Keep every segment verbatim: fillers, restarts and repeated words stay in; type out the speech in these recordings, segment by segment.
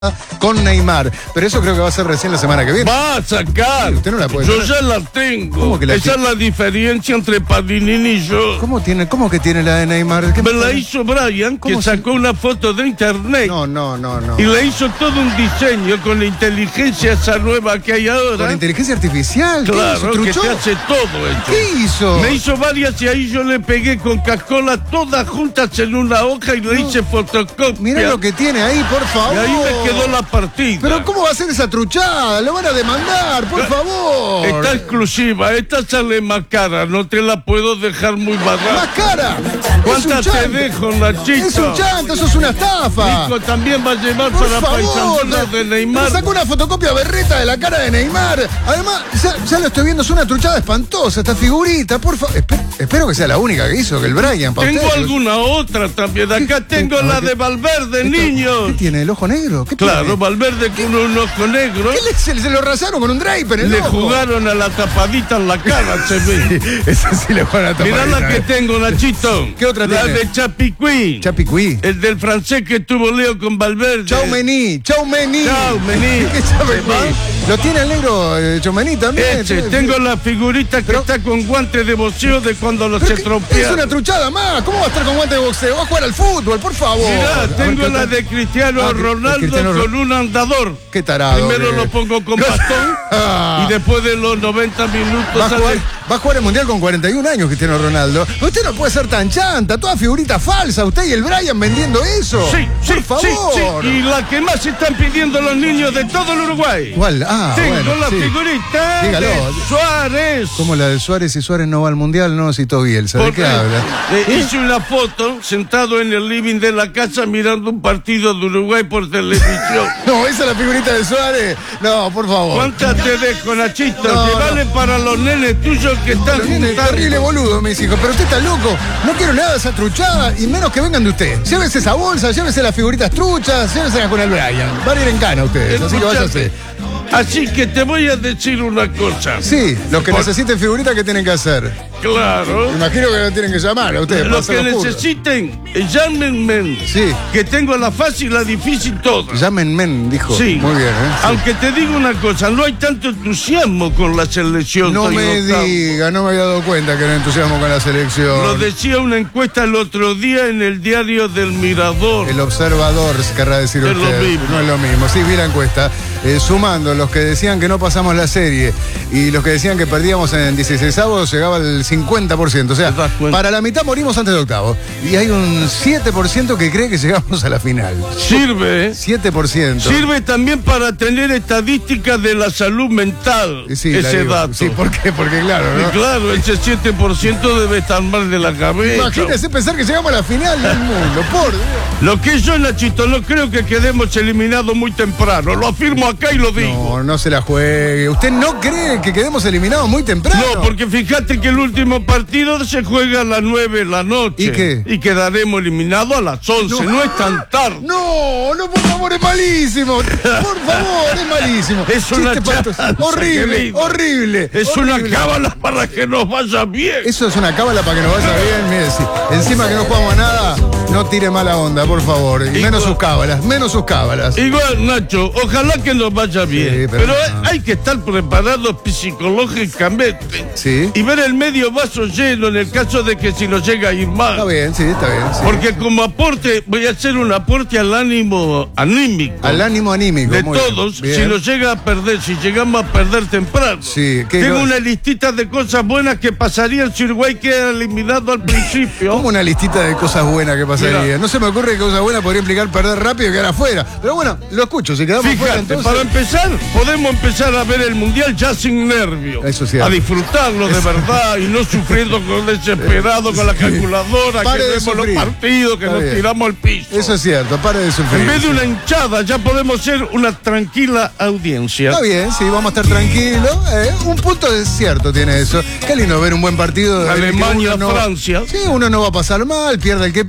con Neymar, pero eso creo que va a ser recién la semana que viene. Va a sacar. Sí, usted no la puede yo tener. ya la tengo. ¿Cómo que la Esa tiene? es la diferencia entre Paganini y yo. ¿Cómo tiene, cómo que tiene la de Neymar? ¿Qué Me me la está- hizo Brian, que ¿Cómo se- sacó una foto de internet. No, no, no, no. Y le hizo todo un diseño con la inteligencia esa nueva que hay ahora. Con inteligencia artificial. ¿Qué Claro, hizo? que ¿Truchó? te hace todo eso. ¿Qué hizo? Me hizo varias y ahí yo le pegué con cascola todas juntas en una hoja y le hice fotocopia. Mirá lo que tiene ahí, por favor. Y ahí me quedó la partida. Pero ¿cómo va a ser esa truchada? Lo van a demandar, por favor. Está exclusiva, esta sale más cara, no te la puedo dejar muy Más barata. cara. ¿Cuántas Es un te chanta. dejo, Nachito? Es un chanta, eso es una estafa. Nico también va a llevar Por para favor, Paisandú de Neymar. me sacó una fotocopia berreta de la cara de Neymar. Además, ya, ya lo estoy viendo, es una truchada espantosa, esta figurita, por favor. Espe- espero que sea la única que hizo, que el Brian. pa' Tengo ustedes. alguna otra también. Acá ¿Qué- tengo qué- la qué- de Valverde, ¿Qué niños. tiene? ¿El ojo negro? ¿Qué Claro, tiene? Valverde con un ojo negro. ¿Qué le, se, se lo rasaron con un draper en el Le ojo? jugaron a la tapadita en la cara, se ve. Esa sí le juegan a tapar. Mirá la que tengo, Nachito. ¿Qué otra La tiene? de Chapicuí. Chapicuí. El del francés que tuvo Leo con Valverde. Chaumení, Chaumení. Chaumení. ¿Qué Chaumení? Lo tiene el negro eh, Chaumení también. Ese, Sí. tengo la figurita que Pero- está con guante de boxeo de cuando lo Pero se que- tropea. Es una truchada más. ¿Cómo va a estar con guante de boxeo? Va a jugar al fútbol, por favor. Mirá, A ver, tengo ¿qué la otra? de Cristiano Ah, que- Ronaldo Cristiano Ro- con un andador. Qué tarado. Primero que- lo pongo con bastón Ah. y después de los noventa minutos Va a, sale- jugar, va a jugar el Mundial con cuarenta y un años, Cristiano Ronaldo. Usted no puede ser tan chanta, toda figurita falsa. Usted y el Brian vendiendo eso. Sí, sí, por favor. sí, sí. Y la que más están pidiendo los niños de todo el Uruguay. ¿Cuál? Ah, Tengo bueno, la sí. figurita Dígalo. de Suárez. Como la de Suárez y Suárez no va al Mundial, no citó Bielsa. ¿De Porque qué habla? eh, hice una foto sentado en el living de la casa mirando un partido de Uruguay por televisión. No, esa es la figurita de Suárez. No, por favor. ¿Cuántas te dejo, Nachito? No, que no. vale para los nenes tuyos que están Pero viene juntando. terrible boludo, mis hijos. Pero usted está loco. No quiero nada de esa truchada y menos que vengan de usted. Llévese esa bolsa, llévese las figuritas truchas, lléveselas con el Brian. Van a ir en cana ustedes, así que váyanse. Así que te voy a decir una cosa. Sí, los que Por- necesiten figuritas, ¿qué tienen que hacer? Claro. Imagino que lo tienen que llamar a ustedes. para Los que hacerlo juntos. necesiten, eh, llámenme. Sí. Que tengo la fácil y la difícil toda. Llamen men, dijo. Sí. Muy bien, ¿eh? Sí. Aunque te digo una cosa, no hay tanto entusiasmo con la selección. No tan me notable. diga, no me había dado cuenta que no entusiasmo con la selección. Lo decía una encuesta el otro día en el diario del Mirador. El observador, querrá decir Es lo usted. mismo. No es lo mismo. Sí, vi la encuesta. Eh, sumando los que decían que no pasamos la serie y los que decían que perdíamos en dieciseisavos, llegaba al cincuenta por ciento. O sea, ¿Te das cuenta? para la mitad morimos antes de octavo. Y hay un siete por ciento que cree que llegamos a la final. Sirve, ¿eh? siete por ciento. Sirve también para tener estadísticas de la salud mental. Y sí, la ese digo. dato. Sí, ¿por qué? Porque claro, Y ¿no? claro, ese siete por ciento debe estar mal de la cabeza. Imagínese pensar que llegamos a la final del mundo, por Dios. Lo que yo, Nachito, no creo que quedemos eliminados muy temprano. Lo afirmo acá y lo digo. No, no se la juegue. ¿Usted no cree que quedemos eliminados muy temprano? No, porque fíjate que el último partido se juega a las nueve de la noche. ¿Y qué? Y quedaremos eliminados a las once. No, es tan tarde. No, no, por favor, es malísimo. Por favor, es malísimo. Es una Chiste patos. chanza, Horrible, querido. horrible. Es horrible. una cábala para que nos vaya bien. Eso es una cábala para que nos vaya bien. Mire, si encima que no jugamos a nada, no tire mala onda, por favor. Y Igual- menos sus cábalas, menos sus cábalas. Igual, Nacho, ojalá que nos vaya bien. Sí, pero pero no. hay que estar preparados psicológicamente. Sí. Y ver el medio vaso lleno en el caso de que si nos llega a ir mal. Está bien, sí, está bien. sí. Porque como aporte, voy a hacer un aporte al ánimo anímico. Al ánimo anímico. de muy bien. todos, Bien. si nos llega a perder, si llegamos a perder temprano. Sí, ¿qué Tengo no- una listita de cosas buenas que pasarían si Uruguay queda eliminado al principio. Como una listita de cosas buenas que pasaría. Mira. No se me ocurre que cosas buenas podría implicar perder rápido y quedar afuera. Pero bueno, lo escucho. Si quedamos fuera, Fíjate, entonces. para empezar, podemos empezar a ver el mundial ya sin nervios. Eso sí. A disfrutarlo de verdad y no sufriendo con desesperado con la calculadora, Pare que de vemos los sufrir. partidos, que Está nos bien. tiramos al piso. Eso es cierto, pare de sufrir. En vez de una hinchada, ya podemos ser una tranquila audiencia. Está bien, sí, vamos a estar tranquilos. eh, Un punto de cierto tiene eso. Qué lindo ver un buen partido. en el que Alemania, uno no- Francia. Sí, uno no va a pasar mal, pierda el que pierda,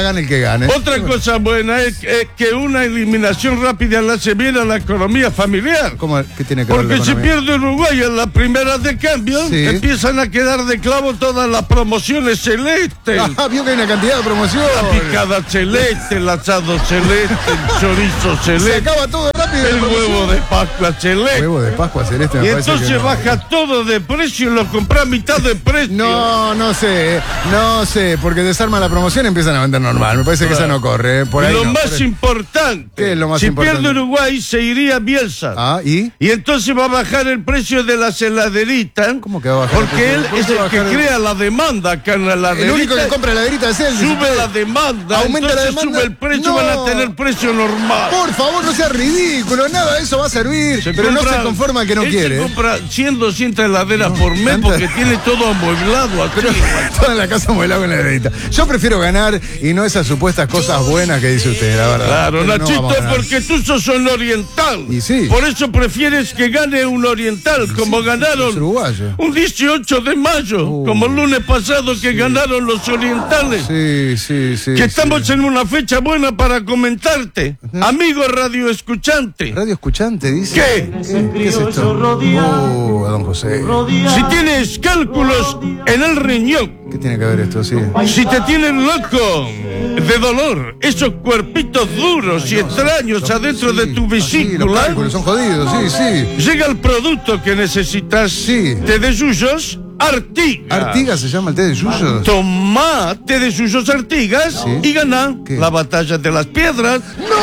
la gane el que gane. Otra cosa buena es, es que una eliminación rápida le hace bien a la economía familiar. ¿Cómo, ¿Qué tiene que ver Porque la si economía? pierde Uruguay en las primeras de cambio, Sí. empiezan a quedar de clavo todas las promociones celestes. Ah, vio que hay una cantidad de promoción. La picada celeste, el asado celeste, el chorizo Se celeste, acaba todo rápido. el la promoción. huevo de Pascua celeste. Huevo de Pascua celeste me Y parece entonces que no. baja todo de precio y lo compras a mitad de precio. No, no sé, no sé, porque desarma la promoción y empiezan a vender normal. Me parece que esa no corre, ¿eh? Por Y ahí lo no, más por ahí. importante, ¿Qué es lo más si importante? pierde Uruguay, se iría a Bielsa. Ah, ¿y? Y entonces va a bajar el precio de las heladeritas. ¿Cómo que va a bajar el Porque precio? él ¿Por es qué va a el que bajar el- crea la demanda acá en la heladerita. El único que compra heladerita es él. dice Sube usted. la demanda, Aumenta la entonces demanda. sube el precio, No. van a tener precio normal. Por favor, no sea ridículo, nada de eso va a servir. Se pero no compra- se conforma el que no él quiere. Se ¿eh? compra cien, doscientas heladeras por mes tanta- porque tiene todo amueblado aquí. Pero toda la casa mueblada con la heladerita. Yo prefiero ganar y no esas supuestas cosas buenas que dice usted, la verdad. Claro, Pero no Nachito, vamos a ganar. porque tú sos un oriental. Y sí. Por eso prefieres que gane un oriental, como es ganaron uruguayo. un dieciocho de mayo, Uh, como el lunes pasado que ganaron los orientales. Sí, sí, sí. Que sí. estamos en una fecha buena para comentarte. Amigo radio escuchante. Radio escuchante, dice. ¿Qué? ¿Qué, ¿Qué es esto? Oh, a don José. Si tienes cálculos en el riñón, ¿Qué tiene que ver esto? Sí. si te tienen loco de dolor, esos cuerpitos duros y extraños adentro de tu Sí, los vesícula, cálculos son jodidos, sí, sí. llega el producto que necesitas. Sí. Té de yuyos Artigas. ¿Artigas se llama el té de yuyos? Tomá té de yuyos Artigas Sí. y ganá ¿Qué? la batalla de las piedras.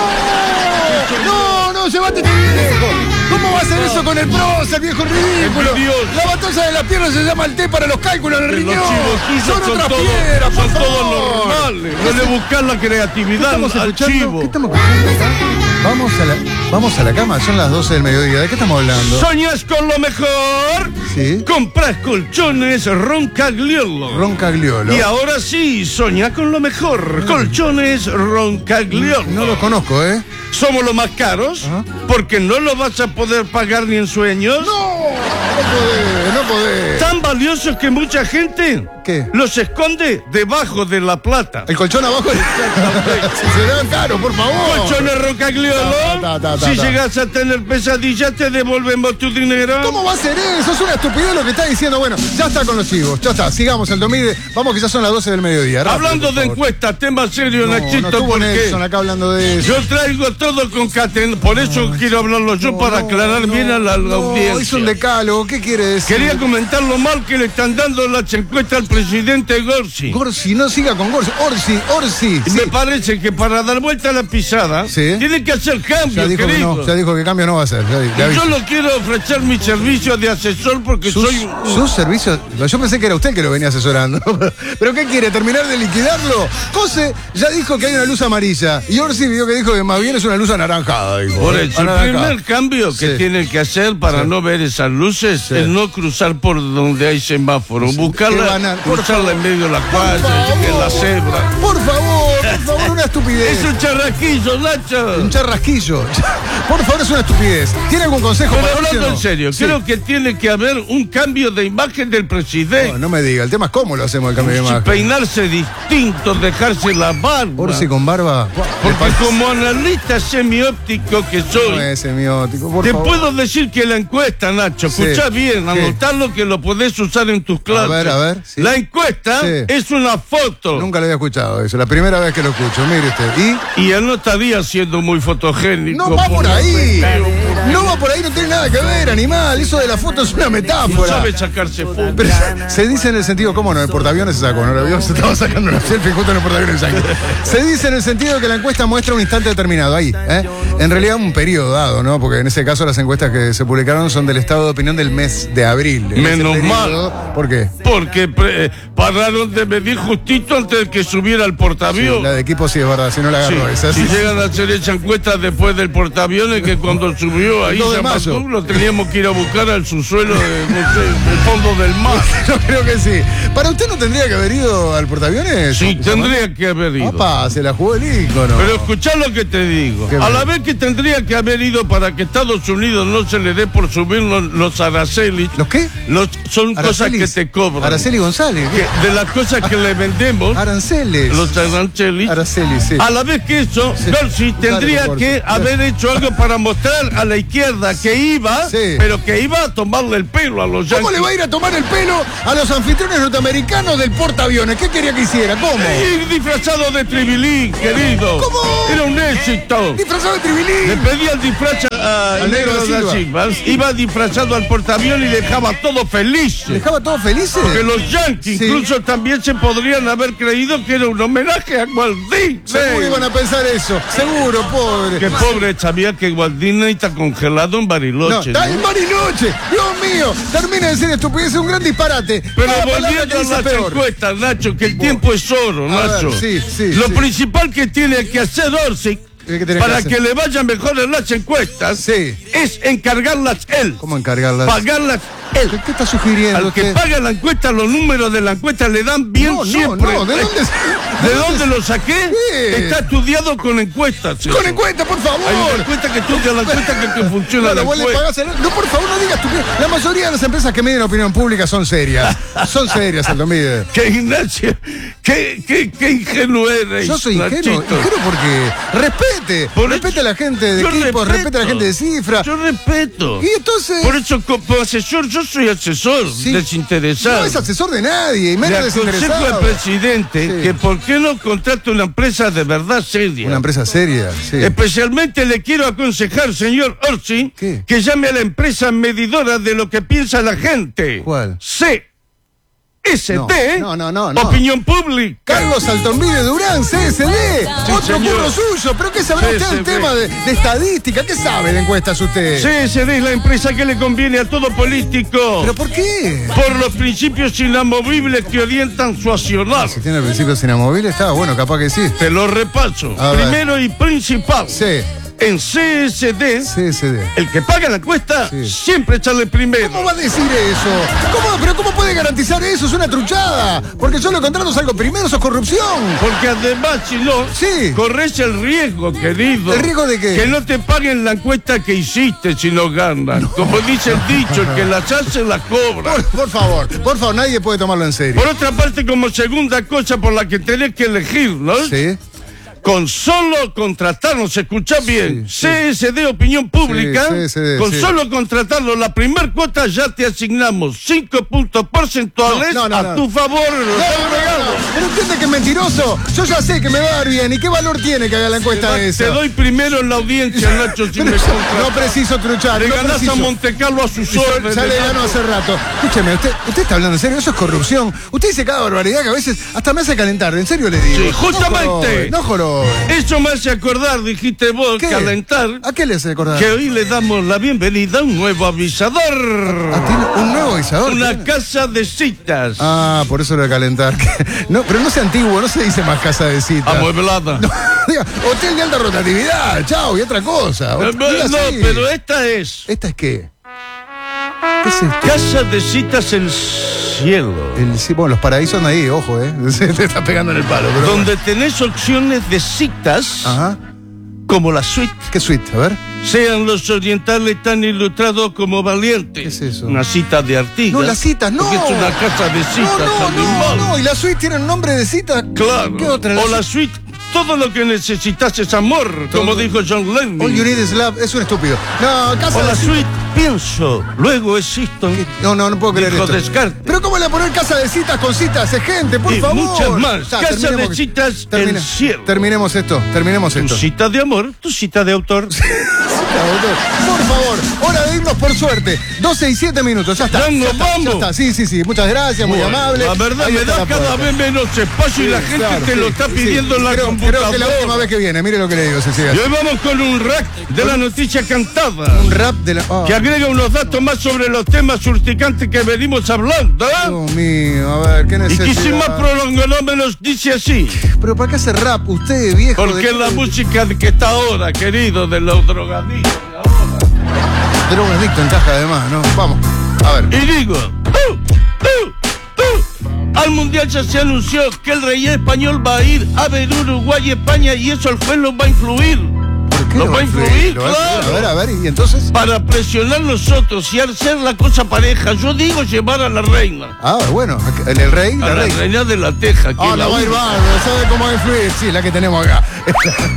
¡No! ¡No, no! ¡Llévate este viejo! ¿Cómo va a hacer eso con el prosa, el viejo ridículo? Envidioso. La batalla de las piernas se llama el té para los cálculos del Los riñón. chivos tuyos Son son, otras todos, piedras, por son todos favor. normales. No le buscas la ¿Qué creatividad estamos al escuchando? chivo. ¿Qué estamos escuchando? Vamos a la, vamos a la cama, son las doce del mediodía. ¿De qué estamos hablando? ¿Soñas con lo mejor? Sí. Compras colchones Roncagliolo. Roncagliolo. Y ahora sí, soña con lo mejor. Colchones Roncagliolo. No los conozco, ¿eh? Somos los más caros Ajá. porque no lo vas a poder pagar ni en sueños. ¡No! No podés, no podés. Tan valiosos que mucha gente ¿Qué? los esconde debajo de la plata. El colchón abajo. Si se dan caro, por favor. Colchones Roncagliolo. Ta, ta, ta, ta, Si ta. llegas a tener pesadillas, te devolvemos tu dinero. ¿Cómo va a ser eso? Es una estupidez lo que está diciendo. Bueno, ya está con los chivos. Ya está. Sigamos el domingo. Vamos que ya son las doce del mediodía. Rápido, Hablando por de favor. encuestas, tema serio, No, Nachito, no estuvo porque Nelson acá hablando de eso. yo traigo todo concatén, por eso quiero hablarlo yo para No, aclarar no, bien a la, la no, audiencia. es un decálogo. ¿Qué quiere decir? Quería comentar lo mal que le están dando las encuestas al presidente Gorsi. Gorsi, no siga con Gorsi. Orsi, Orsi. Me parece que para dar vuelta a la pisada Sí. tiene que hacer Ya cambios, dijo que querido. no, ya dijo que cambio no va a ser. Ya, ya Y yo avisó. lo quiero ofrecer mi servicio de asesor porque sus, soy... sus servicios. Yo pensé que era usted que lo venía asesorando. ¿Pero qué quiere? ¿Terminar de liquidarlo? José ya dijo que hay una luz amarilla. Y Orsi vio que dijo que más bien es una luz anaranjada. Dijo. Por eso, el Anaranjada. primer cambio que Sí. tiene que hacer para Sí. no ver esas luces Sí. es no cruzar por donde hay semáforo, ¿Qué buscarla, van a- por cruzarla en medio de la Por calle, favor. en la cebra. Por favor, por favor, una estupidez. Es un charraquillo, Nacho. Un charrasquillo. Por favor, es una estupidez. ¿Tiene algún consejo Pero para Orsi o hablando no? en serio, Sí. creo que tiene que haber un cambio de imagen del presidente. No, no me diga, el tema es cómo lo hacemos el cambio de imagen. Peinarse distinto, dejarse la barba. Orsi con barba. Porque como analista semióptico que No soy, es semiótico, por te favor. puedo decir que la encuesta, Nacho, Sí. escuchá bien, ¿Qué? anotalo que lo podés usar en tus clases. A ver, a ver, sí. La encuesta Sí. es una foto. Nunca lo había escuchado eso, la primera vez que lo escucho, mire usted. ¿Y? Y él no estaría siendo muy fotogénico. No va por el ahí. peteo, por- No va por ahí, no tiene nada que ver, animal. Eso de la foto es una No metáfora. sabe sacarse fotos. Pero se dice en el sentido, ¿cómo no? El portaaviones se sacó, ¿no lo vio? Se estaba sacando una selfie justo en el portaaviones. Se dice en el sentido de que la encuesta muestra un instante determinado, ahí. ¿eh? En realidad un periodo dado, ¿no? Porque en ese caso las encuestas que se publicaron son del estado de opinión del mes de abril. En ese Menos periodo- ¿Por qué? Porque pre- eh, pararon de medir justito antes de que subiera el portaaviones. La de equipo sí es verdad, si no la Sí, agarró esa. si sí. llegan a hacer esa encuesta después del portaaviones, que cuando subió nació ahí, dos de Yamatú, mayo. lo teníamos que ir a buscar al subsuelo de, no sé, del fondo del mar. Yo creo que sí. ¿Para usted no tendría que haber ido al portaaviones? Sí, tendría que haber ido. Papá, se la jugó el ícono. Pero escuchá lo que te digo. Qué A bueno. la vez que tendría que haber ido para que Estados Unidos no se le dé por subir los, los aranceles. ¿Los qué? Los, son Aracelis. cosas que te cobran. Araceli González. Que- de las cosas que le vendemos, Aranceles. los aranceles. Araceli, sí. A la vez que eso, Sí. Gorsi tendría Gorsi. que haber hecho algo para mostrar a la izquierda que iba, Sí. pero que iba a tomarle el pelo a los yanquis. ¿Cómo le va a ir a tomar el pelo a los anfitriones norteamericanos del portaaviones? ¿Qué quería que hiciera? ¿Cómo? Ir disfrazado de tribilín, querido. ¿Cómo? Era un éxito. Disfrazado de Le tribilín. pedía el disfraz al Al negro negro de da la Silva. Silva. Iba disfrazado al portaavión y dejaba todo feliz. ¿Dejaba todos felices? Que los yanquis Sí. incluso también se podrían haber creído que era un homenaje a Walt Disney. Seguro iban a pensar eso. Seguro, pobre. Que pobre, sabía que Walt Disney está congelado en No, Bariloche. está ¿no? en Bariloche. Dios mío. Termina de ser estupidez, es un gran disparate. Pero Cada palabra volviendo que a dice las peor. encuestas, Nacho, que el tiempo es oro, A ver, Nacho. sí, sí, Lo sí. principal que tiene que hacer Orsi ¿Qué tiene que para hacer? que le vayan mejor en las encuestas Sí. es encargarlas él. ¿Cómo encargarlas? Pagarlas él. ¿Qué, qué está sugiriendo Al que usted? paga la encuesta, los números de la encuesta le dan bien No, no, siempre. no, ¿de dónde se- ¿De dónde lo saqué? ¿Qué? Está estudiado con encuestas. Con eso. encuesta, por favor. Hay una encuesta que estudia la encuesta que te funciona Claro, la vos le encuesta. pagás el- No, por favor, no digas tú. La mayoría de las empresas que miden opinión pública son serias. Son serias, Aldo Mide. Que Ignacio, qué, qué, qué ingenuo eres. Yo soy ingenuo, Nachito. ingenuo porque respete, Por respete eso- a la gente de yo equipos, respeto. respete a la gente de cifra. Yo respeto. Y entonces, Por eso, como asesor, yo soy asesor sí, desinteresado. no es asesor de nadie, y Le menos aconsejo al desinteresado. presidente Sí. que por qué no contrata una empresa de verdad seria. Una empresa seria, sí. Especialmente le quiero aconsejar, señor Orsi, ¿Qué? que llame a la empresa medidora de lo que piensa la gente. ¿Cuál? C. S D. No, no, no, no. Opinión pública. Carlos Altomvide Durán, C S D. Otro señor. curro suyo. ¿Pero qué sabrá usted C S D. el tema de, de estadística? ¿Qué sabe de encuestas usted? C S D es la empresa que le conviene a todo político. ¿Pero por qué? Por los principios inamovibles que orientan su accionar. Si tiene principios inamovibles, está bueno, capaz que sí. Te lo repaso. A ver. Primero y principal. Sí, En C S D, C S D. el que paga la encuesta Sí. siempre sale primero. ¿Cómo va a decir eso? ¿Cómo, ¿Pero cómo puede garantizar eso? Es una truchada. Porque yo lo contrato salgo primero, eso es corrupción. Porque además, si no, Sí. corres el riesgo, querido. ¿El riesgo de qué? Que no te paguen la encuesta que hiciste si no ganan. Como dice el dicho, el que las hace las cobra. Por, por favor, por favor, nadie puede tomarlo en serio. Por otra parte, como segunda cosa por la que tenés que elegir, ¿no? Sí. Con solo contratarnos, escuchá bien, Sí, sí. C S D Opinión Pública, Sí, C S D, con sí. solo contratarlo, la primer cuota ya te asignamos cinco puntos porcentuales No, no, no, a no. tu favor. No, no, no, no. Pero entiende que es mentiroso. Yo ya sé que me va a dar bien. ¿Y qué valor tiene que haga la encuesta de Te esa? doy primero en la audiencia, Nacho, si Pero me ya- contratas. no preciso truchar. Le no ganás preciso. a Montecarlo a sus Ya, órdenes. ya le ganó Nacho. hace rato. Escúcheme, usted, usted está hablando en serio, eso es corrupción. Usted dice cada barbaridad que a veces hasta me hace calentar, en serio le digo. Sí, justamente. No jorobe. Eso me hace acordar, dijiste vos, ¿Qué? calentar, ¿A qué le hace acordar? que hoy le damos la bienvenida a un nuevo avisador. Ah, ¿tiene un nuevo avisador? Una ¿Tiene? casa de citas. Ah, por eso lo de calentar. No, pero no sea antiguo, no se dice más casa de cita. Amueblada. No, diga, hotel de alta rotatividad, chao, y otra cosa. Eh, Diga no, así. pero esta es ¿Esta es qué? ¿Qué es esto? Casa de Citas El Cielo, El, sí, bueno, los paraísos de ahí, ojo, ¿eh? Se te está pegando en el palo, pero. donde tenés opciones de citas Ajá. como la suite. ¿Qué suite? A ver. Sean los orientales tan ilustrados como valientes. ¿Qué es eso? Una cita de Artigas. No, las citas, no. Porque es una casa de citas. No, no, animal. no, no. Y la suite tiene un nombre de cita. Claro. ¿Qué otra? O la suite, todo lo que necesitas es amor, como dijo John Lennon. All you need is love. Es un estúpido. No, casa O de la cita. suite, pienso, luego existo. No, no, no puedo creer Dijo esto. Descartes. Pero ¿cómo le va a poner casa de citas con citas? Es gente, por Y favor. muchas más. Ya, Casa terminemos de que- citas, termine- El Cielo. Terminemos esto, terminemos Tu esto. cita de amor, tu cita de autor. Por favor, hora de irnos por suerte. doce y siete minutos, ya está. Ya nos está, vamos. ya está. Sí, sí, sí. Muchas gracias, muy Bueno, amable. La verdad, Ahí me está da la cada puerta. vez menos espacio y la gente Claro, te lo sí, está sí. pidiendo en la creo, computadora. Creo que es la última vez que viene, mire lo que le digo, Cecilia. Y hoy vamos con un rap de la noticia cantada. Un rap de la. ah, Que agrega unos datos más sobre los temas urticantes que venimos hablando. ¿eh? Dios mío, a ver, ¿qué Y necesidad? que sin más prolongado me los dice así. Pero ¿para qué hace rap usted, viejo? Porque de- es la música que está ahora, querido, de los drogadictos. Ahora. Drogadicto en caja además, ¿no? Vamos, a ver. Y digo, uh, uh, uh, al Mundial ya se anunció que el rey español va a ir a ver Uruguay y España y eso al juez los va a influir. ¿Por qué Los va a influir, Lo va a influir. claro. A ver, a ver, y entonces. Para presionar nosotros y hacer la cosa pareja, yo digo llevar a la reina. Ah, bueno, el, el rey, A la la reina. reina de la Teja. Que Ah, es la la va a ir única. bárbaro, ¿sabe cómo va a influir? Sí, la que tenemos acá.